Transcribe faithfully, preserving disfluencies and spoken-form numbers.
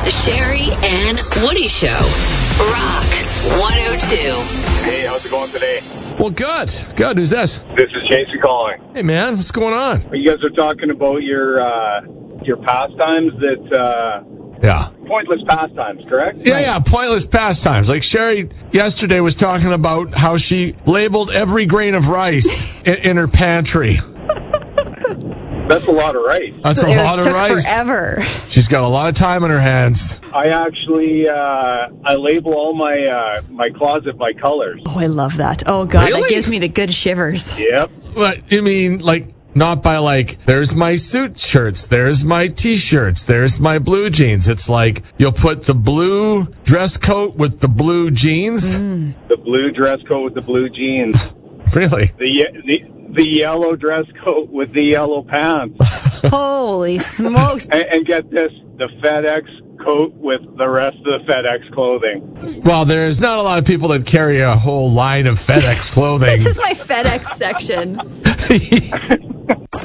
The Sherry and Woody Show. Rock one oh two. Hey, how's it going today? Well, good. Good. Who's this? This is Jason calling. Hey, man. What's going on? You guys are talking about your uh, your pastimes that uh, Yeah. pointless pastimes, correct? Yeah, yeah. Pointless pastimes. Like Sherry yesterday was talking about how she labeled every grain of rice in, in her pantry. That's a lot of rice. That's a it lot of took rice. forever. She's got a lot of time on her hands. I actually uh, I label all my uh, my closet by colors. Oh, I love that. Oh, God, Really? that gives me the good shivers. Yep. But you mean like not by like, there's my suit shirts, there's my t-shirts, there's my blue jeans. It's like you'll put the blue dress coat with the blue jeans. Mm. The blue dress coat with the blue jeans. Really? The ye- the the yellow dress coat with the yellow pants. Holy smokes. and, and get this, the FedEx coat with the rest of the FedEx clothing. Well, there's not a lot of people that carry a whole line of FedEx clothing. This is my FedEx section.